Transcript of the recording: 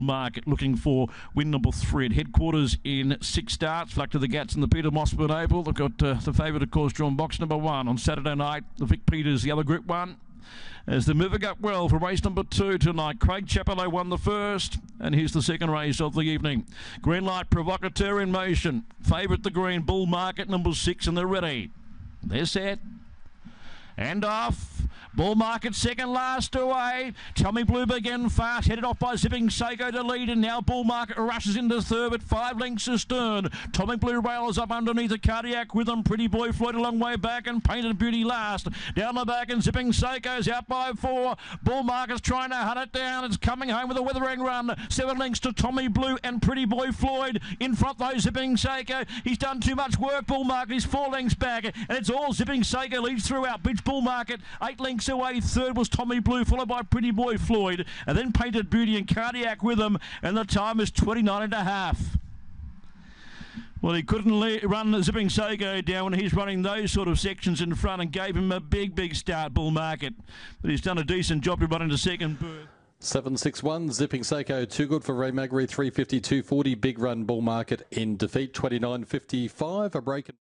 Market looking for win number 3 at headquarters in 6 starts. Fluck to the Gats and the Peter Mossman Oval. They've got the favourite, of course, drawn box number 1 on Saturday night. The Vic Peters, the other Group 1. As they're moving up well for race number 2 tonight. Craig Chapello won the first, and here's the second race of the evening. Green Light Provocateur in motion. Favourite the green, Bull Market number 6, and they're ready. They're set. And off. Bull Market second last away. Tommy Blue began fast, headed off by Zipping Seiko to lead, and now Bull Market rushes into third at 5 lengths astern. Tommy Blue rails up underneath a Cardiac Rhythm. Pretty Boy Floyd a long way back, and Painted Beauty last. Down the back, and Zipping Seiko's out by 4. Bull Market's trying to hunt it down. It's coming home with a Weathering run. 7 lengths to Tommy Blue and Pretty Boy Floyd. In front though, Zipping Seiko. He's done too much work, Bull Market. He's 4 lengths back, and it's all Zipping Seiko leads throughout. Bridge Bull Market 8 lengths away. Third was Tommy Blue, followed by Pretty Boy Floyd, and then Painted Beauty and Cardiac Rhythm, and the time is 29.5. Well, he couldn't run Zipping Seiko down when he's running those sort of sections in front, and gave him a big start, Bull Market. But he's done a decent job to run into second berth. 761, Zipping Seiko, too good for Ray Magri, 350, 240, big run Bull Market in defeat, 29.55, a break.